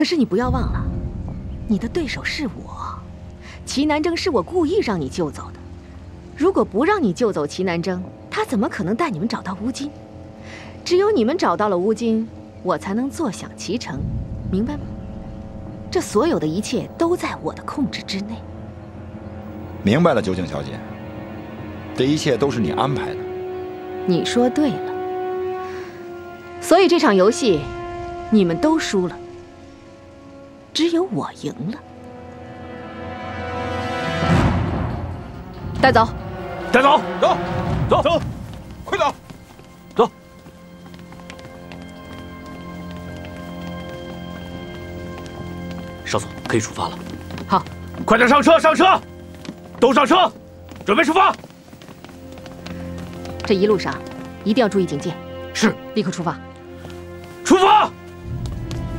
可是你不要忘了，你的对手是我，齐南征是我故意让你救走的。如果不让你救走齐南征，他怎么可能带你们找到乌金？只有你们找到了乌金，我才能坐享其成，明白吗？这所有的一切都在我的控制之内。 明白了，九井小姐，这一切都是你安排的。 你说对了。所以这场游戏，你们都输了，只有我赢了。带走， 带走， 走，走，走，快走， 走。少佐，可以出发了。 好， 快点上车，上车，都上车，准备出发。 这一路上一定要注意警戒。 是， 立刻出发。